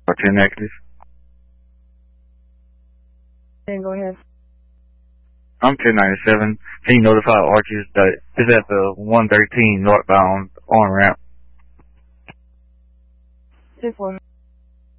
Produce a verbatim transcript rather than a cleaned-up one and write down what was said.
Or ten negative. Then go ahead. I'm ten ninety-seven. Can you notify Archie's that is at the one thirteen northbound on ramp? ten four.